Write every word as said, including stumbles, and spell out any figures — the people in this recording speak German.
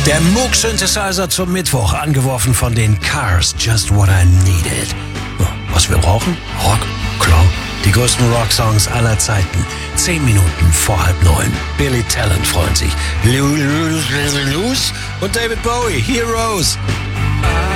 Der Moog Synthesizer zum Mittwoch, angeworfen von den Cars. Just what I needed. Was wir brauchen? Rock, klar. Die größten Rocksongs aller Zeiten. Zehn Minuten vor halb neun. Billy Talent freut sich. Lose und David Bowie, Heroes.